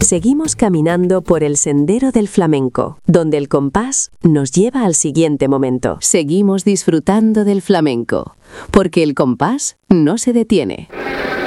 Seguimos caminando por el sendero del flamenco, donde el compás nos lleva al siguiente momento. Seguimos disfrutando del flamenco, porque el compás no se detiene.